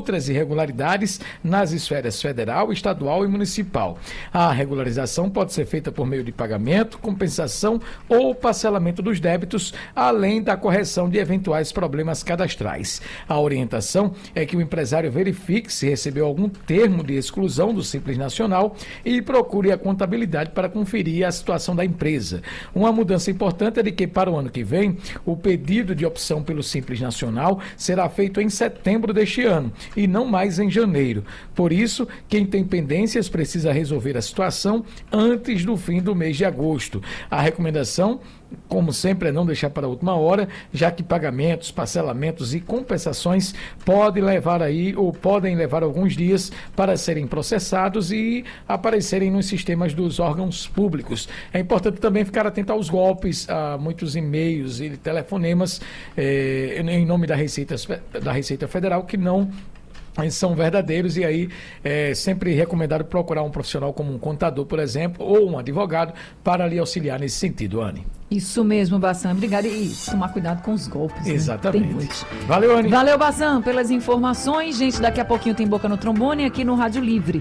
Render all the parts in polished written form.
outras irregularidades nas esferas federal, estadual e municipal. A regularização pode ser feita por meio de pagamento, compensação ou parcelamento dos débitos, além da correção de eventuais problemas cadastrais. A orientação é que o empresário verifique se recebeu algum termo de exclusão do Simples Nacional e procure a contabilidade para conferir a situação da empresa. Uma mudança importante é de que, para o ano que vem, o pedido de opção pelo Simples Nacional será feito em setembro deste ano e não mais em janeiro. Por isso, quem tem pendências precisa resolver a situação antes do fim do mês de agosto. A recomendação, como sempre, é não deixar para a última hora, já que pagamentos, parcelamentos e compensações podem levar alguns dias para serem processados e aparecerem nos sistemas dos órgãos públicos. É importante também ficar atento aos golpes, a muitos e-mails e telefonemas em nome da Receita Federal que não são verdadeiros, e aí é sempre recomendado procurar um profissional como um contador, por exemplo, ou um advogado para lhe auxiliar nesse sentido, Anne. Isso mesmo, Bassam. Obrigada. E tomar cuidado com os golpes. Exatamente. Né? Tem muitos. Valeu, Anne. Valeu, Bassam, pelas informações. Gente, daqui a pouquinho tem Boca no Trombone aqui no Rádio Livre.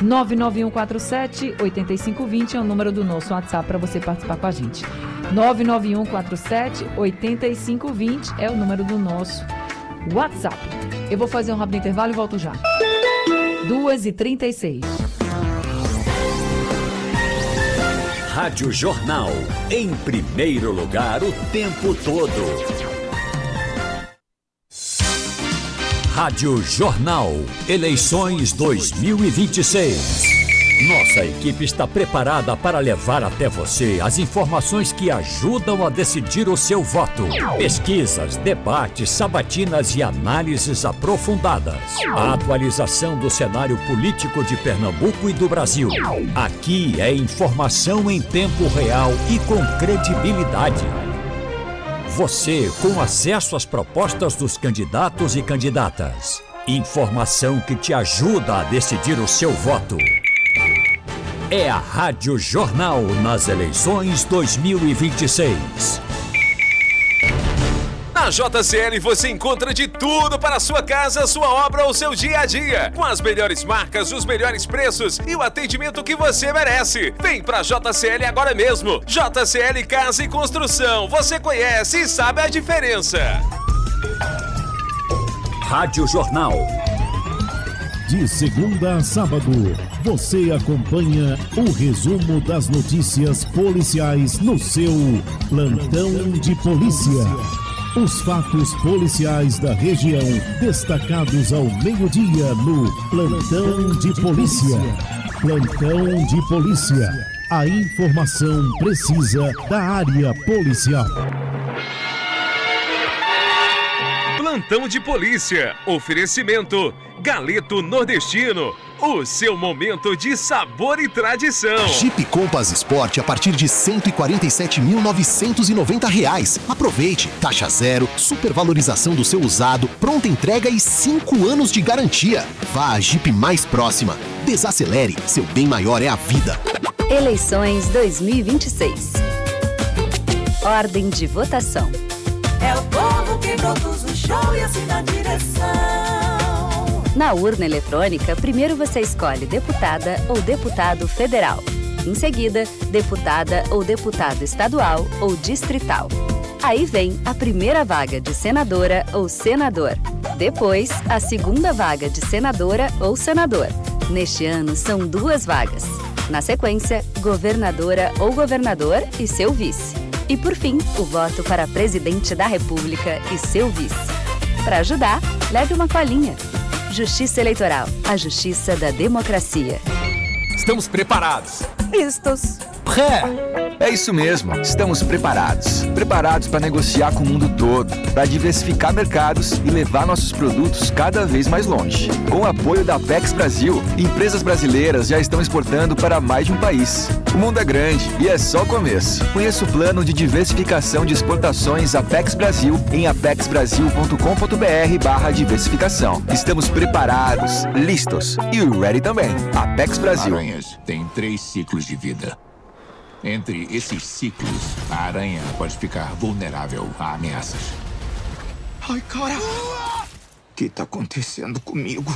99147-8520 é o número do nosso WhatsApp para você participar com a gente. 99147-8520 é o número do nosso WhatsApp. Eu vou fazer um rápido intervalo e volto já. 2h36. Rádio Jornal, em primeiro lugar o tempo todo. Rádio Jornal, eleições 2026. Nossa equipe está preparada para levar até você as informações que ajudam a decidir o seu voto. Pesquisas, debates, sabatinas e análises aprofundadas. A atualização do cenário político de Pernambuco e do Brasil. Aqui é informação em tempo real e com credibilidade. Você com acesso às propostas dos candidatos e candidatas. Informação que te ajuda a decidir o seu voto. É a Rádio Jornal nas eleições 2026. Na JCL você encontra de tudo para a sua casa, sua obra ou seu dia a dia. Com as melhores marcas, os melhores preços e o atendimento que você merece. Vem pra JCL agora mesmo. JCL Casa e Construção. Você conhece e sabe a diferença. Rádio Jornal. De segunda a sábado, você acompanha o resumo das notícias policiais no seu Plantão de Polícia. Os fatos policiais da região, destacados ao meio-dia no Plantão de Polícia. Plantão de Polícia. A informação precisa da área policial. Plantão de Polícia. Oferecimento Galeto Nordestino. O seu momento de sabor e tradição. Jeep Compass Sport a partir de R$ 147.990. Aproveite, taxa zero, supervalorização do seu usado, pronta entrega e 5 anos de garantia. Vá à Jeep mais próxima. Desacelere, seu bem maior é a vida. Eleições 2026. Ordem de votação. É o povo que produz o show e assina a direção. Na urna eletrônica, primeiro você escolhe deputada ou deputado federal. Em seguida, deputada ou deputado estadual ou distrital. Aí vem a primeira vaga de senadora ou senador. Depois, a segunda vaga de senadora ou senador. Neste ano, são 2 vagas. Na sequência, governadora ou governador e seu vice. E, por fim, o voto para presidente da República e seu vice. Para ajudar, leve uma colinha. Justiça Eleitoral, a justiça da democracia. Estamos preparados. Estos. É isso mesmo, estamos preparados. Preparados para negociar com o mundo todo, para diversificar mercados e levar nossos produtos cada vez mais longe. Com o apoio da Apex Brasil, empresas brasileiras já estão exportando para mais de um país. O mundo é grande e é só o começo. Conheça o plano de diversificação de exportações Apex Brasil em apexbrasil.com.br/diversificação. Estamos preparados, listos e ready também. Apex Brasil. Aranhas têm 3 ciclos de vida. Entre esses ciclos, a aranha pode ficar vulnerável a ameaças. Ai, cara! O que tá acontecendo comigo?